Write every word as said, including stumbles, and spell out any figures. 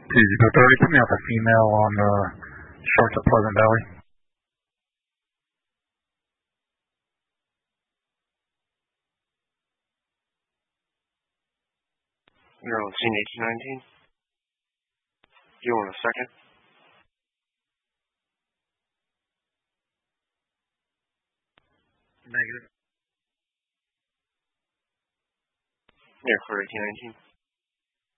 P Z thirty, put me out the female on the Sharks at Pleasant Valley. You're on scene eighteen nineteen. Do you want a second? Negative. Yeah, for eighteen nineteen.